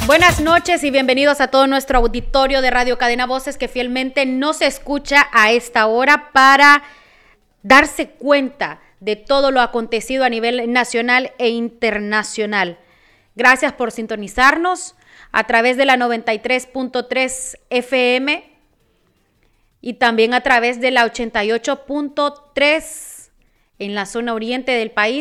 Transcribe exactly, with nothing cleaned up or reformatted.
Buenas noches y bienvenidos a todo nuestro auditorio de Radio Cadena Voces que fielmente nos escucha a esta hora para darse cuenta de todo lo acontecido a nivel nacional e internacional. Gracias por sintonizarnos a través de la noventa y tres punto tres F M y también a través de la ochenta y ocho punto tres en la zona oriente del país.